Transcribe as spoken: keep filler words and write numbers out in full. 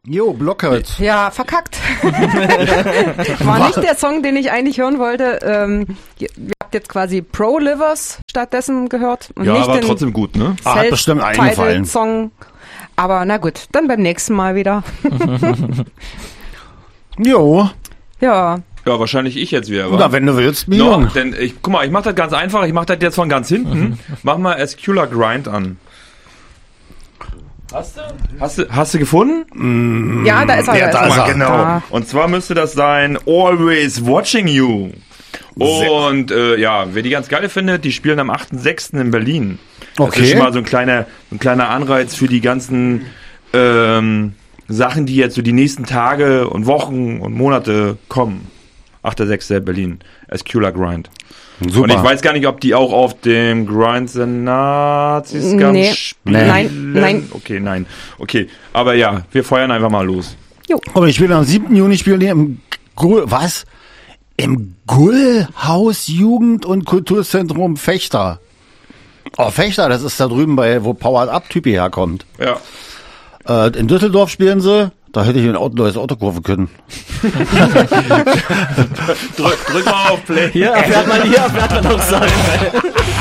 Jo, Blockheads. Ja, verkackt. War nicht der Song, den ich eigentlich hören wollte. Ähm, ihr habt jetzt quasi Pro-Livers stattdessen gehört. Und Ja, nicht war den trotzdem gut, ne? Ah, hat bestimmt eingefallen. Song. Aber na gut, dann beim nächsten Mal wieder. Jo. Ja. Ja, wahrscheinlich ich jetzt wieder. Oder wenn du willst, Mio. No, denn ich, guck mal, ich mach das ganz einfach. Ich mach das jetzt von ganz hinten. Mach mal Escula Grind an. Hast du? Hast du, hast du gefunden? Ja, da ist er. Ja, da da ist ist er. er. Genau. Da. Und zwar müsste das sein Always Watching You. Und äh, ja, wer die ganz geil findet, die spielen am achten sechsten in Berlin. Das Okay. ist schon mal so ein kleiner, so ein kleiner Anreiz für die ganzen ähm, Sachen, die jetzt so die nächsten Tage und Wochen und Monate kommen. achter sechster Berlin. Escula Grind. Super. Und ich weiß gar nicht, ob die auch auf dem Grind the Nazis Scum Nee. spielen. Nein, nein. Okay, nein. Okay, aber ja, wir feuern einfach mal los. Aber ich spiele am siebten Juni spielen die im Gull, was? Im Gullhaus Jugend- und Kulturzentrum Fechter. Oh, Fechter, das ist da drüben bei, wo Powered Up Typi herkommt. Ja. Äh, in Düsseldorf spielen sie. Da hätte ich ein Auto, neues Auto kaufen können. Drück, drück mal auf Play. Hier erfährt man, hier erfährt man auch Sachen.